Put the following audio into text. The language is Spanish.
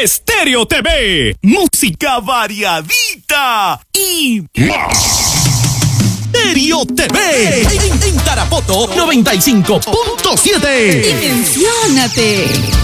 Estéreo TV, música variadita y más. Estéreo TV en Tarapoto 95.7. Dimensiónate.